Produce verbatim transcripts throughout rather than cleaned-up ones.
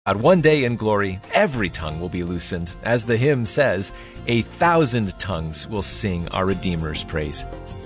One day in glory, every tongue will be loosened. As the hymn says, a thousand tongues will sing our Redeemer's praise.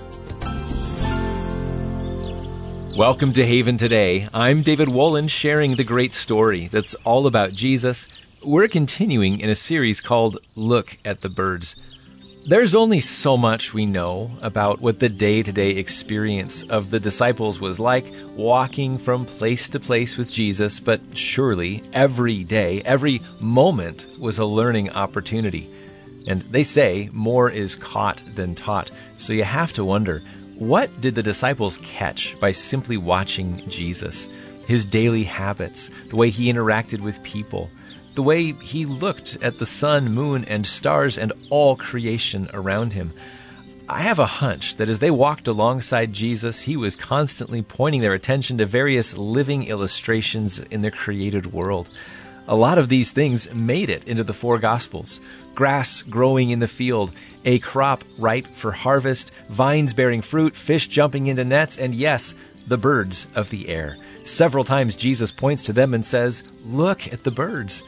Welcome to Haven Today. I'm David Wolin, sharing the great story that's all about Jesus. We're continuing in a series called Look at the Birds. There's only so much we know about what the day-to-day experience of the disciples was like, walking from place to place with Jesus, but surely every day, every moment was a learning opportunity. And they say more is caught than taught, so you have to wonder, what did the disciples catch by simply watching Jesus? His daily habits, the way he interacted with people, the way he looked at the sun, moon, and stars and all creation around him. I have a hunch that as they walked alongside Jesus, he was constantly pointing their attention to various living illustrations in the created world. A lot of these things made it into the four Gospels. Grass growing in the field, a crop ripe for harvest, vines bearing fruit, fish jumping into nets, and yes, the birds of the air. Several times Jesus points to them and says, "Look at the birds."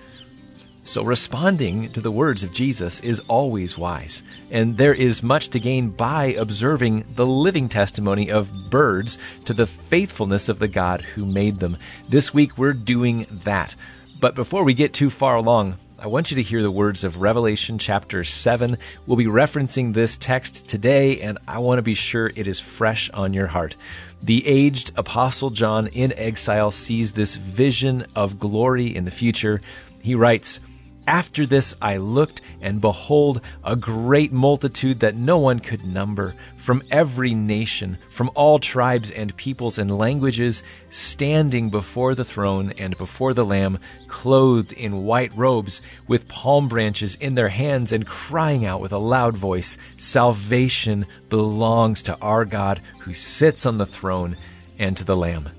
So responding to the words of Jesus is always wise, and there is much to gain by observing the living testimony of birds to the faithfulness of the God who made them. This week we're doing that. But before we get too far along, I want you to hear the words of Revelation chapter seven. We'll be referencing this text today, and I want to be sure it is fresh on your heart. The aged Apostle John in exile sees this vision of glory in the future. He writes, "After this I looked, and behold, a great multitude that no one could number, from every nation, from all tribes and peoples and languages, standing before the throne and before the Lamb, clothed in white robes, with palm branches in their hands, and crying out with a loud voice, 'Salvation belongs to our God who sits on the throne and to the Lamb.'"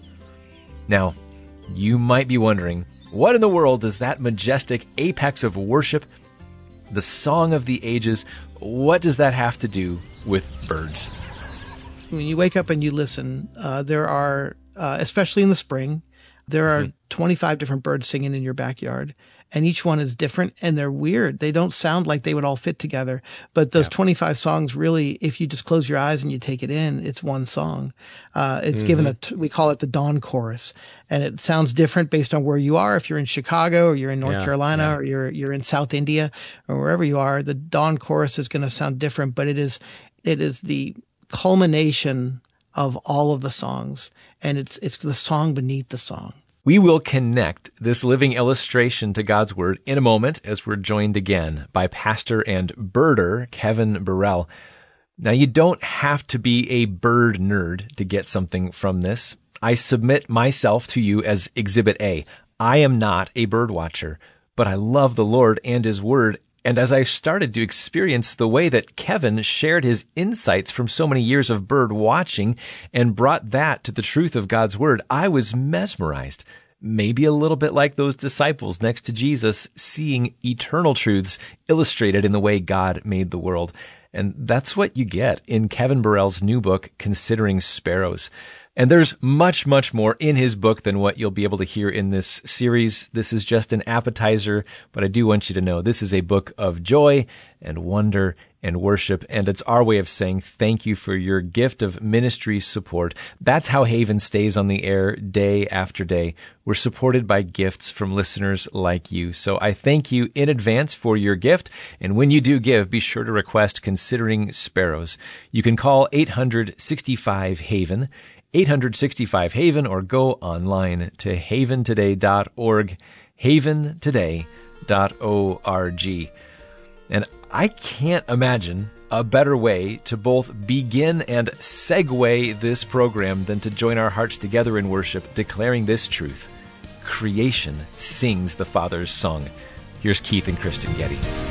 Now, you might be wondering, what in the world does that majestic apex of worship, the song of the ages, what does that have to do with birds? When you wake up and you listen, uh, there are, uh, especially in the spring, there are mm-hmm. twenty-five different birds singing in your backyard, and each one is different, and they're weird. They don't sound like they would all fit together. But those yeah. twenty-five songs really, if you just close your eyes and you take it in, it's one song. Uh, it's mm-hmm. given a, t- we call it the dawn chorus. And it sounds different based on where you are. If you're in Chicago or you're in North yeah, Carolina yeah. or you're, you're in South India or wherever you are, the dawn chorus is going to sound different, but it is, it is the culmination of all of the songs. And it's, it's the song beneath the song. We will connect this living illustration to God's Word in a moment as we're joined again by pastor and birder Kevin Burrell. Now, you don't have to be a bird nerd to get something from this. I submit myself to you as Exhibit A. I am not a bird watcher, but I love the Lord and His Word. And as I started to experience the way that Kevin shared his insights from so many years of bird watching and brought that to the truth of God's Word, I was mesmerized. Maybe a little bit like those disciples next to Jesus, seeing eternal truths illustrated in the way God made the world. And that's what you get in Kevin Burrell's new book, Considering Sparrows. And there's much, much more in his book than what you'll be able to hear in this series. This is just an appetizer, but I do want you to know this is a book of joy and wonder and worship, and it's our way of saying thank you for your gift of ministry support. That's how Haven stays on the air day after day. We're supported by gifts from listeners like you. So I thank you in advance for your gift, and when you do give, be sure to request Considering Sparrows. You can call eight hundred sixty-five Haven, eight hundred sixty-five Haven, or go online to haven today dot org, haven today dot org. And I can't imagine a better way to both begin and segue this program than to join our hearts together in worship, declaring this truth: creation sings the Father's song. Here's Keith and Kristen Getty.